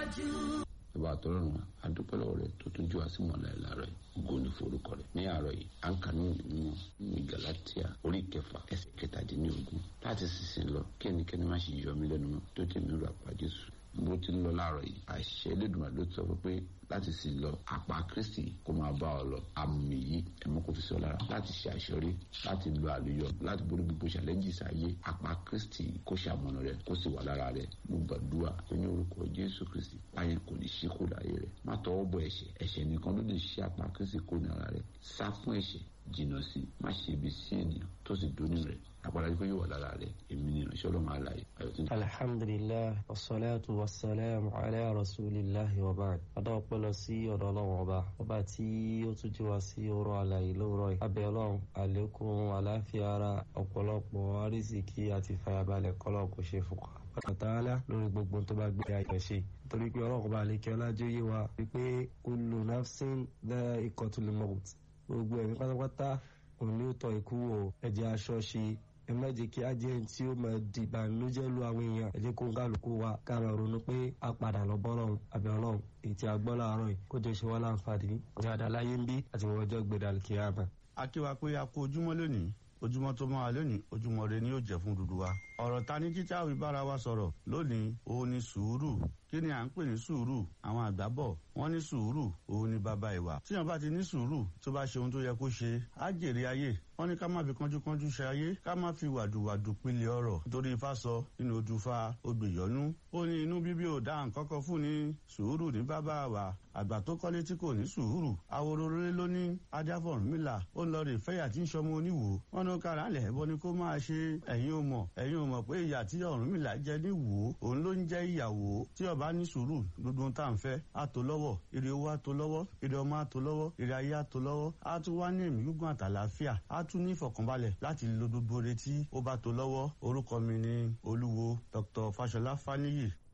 Ìbá àtọ́lọ́run adúpẹ́ lọ́wọ́ rẹ̀ tó tún jù wá sí mọ̀lá ẹ̀ láàárọ̀ yìí. Ògo ni forúkọ rẹ̀. Ní àárọ̀ yìí, à ń kà ní ìlú ní Galatia orí 6 ẹsẹ̀ 17. Láti sísìn lọ, kí ẹnikẹ́ni má ṣe yọ mí lẹ́nu mọ́ tó tẹ̀ mí rà pa Jésù. Bó ti ń lọ láàárọ̀ yìí, àṣẹ Elédùmarè ló sọ pé láti sìn lọ àpá Kristi kó máa bá ọ lọ. Àmì yìí ẹ̀mọ́ kò fi sọ lára láti ṣe àṣọrí, láti lo àlùyọ, láti borí gbogbo challenges ayé. Àpá Kristi kó ṣàmọ̀nà rẹ̀ kó sì wà lára rẹ̀. Mo gbàdúrà pé ní orúkọ Jésù Kristi báyẹn kò ní ṣí kó láyé rẹ̀. Má tọwọ́ bọ ẹ̀ṣẹ̀. Ẹ̀ṣẹ̀ nìkan ló lè ṣí àpá Kristi kó ní ara rẹ̀. Sá fún ẹ̀ṣẹ̀, jìnnà sí, má ṣe ibi sí ènìyàn tó sì dóní rẹ̀. Àpàdé pé yóò wà lára rẹ̀. Èmi ni ìránṣẹ́ Ọlọ́run àlàyé. Alhamdulillah, wassalatu wassalamu ala rasulillahi wa ba'd. Adá ọpẹ́ lọ sí ọ̀dọ̀ Ọlọ́run ọba tí ó tún jí wa sí ọ̀rọ̀ àlàyé lóòrọ̀ yìí. Abẹ́ Ọlọ́run àlékún àláfíà ara, ọ̀pọ̀lọpọ̀ àrísìkí àti fàyàbalẹ̀ kọ́lọ̀ kò ṣe fún wa ta'ala lórí gbogbo tó bá gbé ayọ̀ ṣe. Torí pé Ọlọ́run bá lè kí ọlájú yé wa wípé kullu nafsin dha'iqatul maut. Gbogbo ẹ̀mí pátápátá òun ni ó tọ́ ikú wò. Ẹ jẹ́ aṣọ ṣe. Ẹ má jẹ́ kí ajẹ́ tí ó máa di ìbànújẹ́ lu àwọn èèyàn. Ẹ jẹ́ kó ń kálukú wa ká máa ronú pé a padà lọ bọ́ Ọlọ́run. Àbẹ̀ Ọlọ́run èyí tí a gbọ́ láàárọ̀ yìí kó jẹ́ ṣe wá láǹfààní ní àdá láyé ń bí àti ọjọ́ gbẹdà kíyámà. A kí wa pé a kú ojúmọ́ lónìí. Ojúmọ́ tó máa lónìí, ojúmọ́ rẹ ni yóò jẹ́ fún dúdú wa. Ọ̀rọ̀ ta ní títí àwọn ìbára wa sọ̀rọ̀ lónìí, òun ni sùúrù. Kí ni à ń pè ní sùúrù? Àwọn àgbà bọ̀ wọ́n ní sùúrù òun ni bàbá ìwà. Tíyàn bá ti ní sùúrù tó bá ṣe ohun tó yẹ kó ṣe, á jèrè ayé. Wọ́n ní ká má fi kánjúkánjú ṣe ayé, ká má fi wàdùwàdù pilẹ̀ ọ̀rọ̀. Nítorí Ifá sọ nínú Odùfà Odùyọ̀nú. Ó ní inú bíbí ò dá nǹkan kan fún ni sùúrù ní bàbá wa. Àgbà tó kọ́lé tí kò ní sùúrù. Awororore ló ní Ajáfọ̀rúnmìlà. Ó ń lọ rè fẹ́yà tí ń ṣọmọ oníwò. Wọ́n ní kára lẹ̀ ẹ̀bọ ni kó máa ṣe. Ẹ̀yin ò mọ̀ pé ìyà tí Ọ̀rúnmìlà jẹ ní Ìwó, òun ló ń jẹ́ ìyàwó. Tí ọba ní sùúrù gbogbo ohun tá à ń fẹ́ á tó lọ́wọ́. Ire owó á tó lọ́wọ́, ire ọmọ á tó lọ́wọ́, ire ayé á tó lọ́wọ́. Á tún wá ní ẹ̀mí gígùn àtàlàáfíà. Á tún ní ìfọ̀kànbalẹ̀ láti lo gbogbo retí ó bá tó lọ́wọ́. Orúkọ mi ni Olúwo Dr. Fáṣọlá Fáníyì.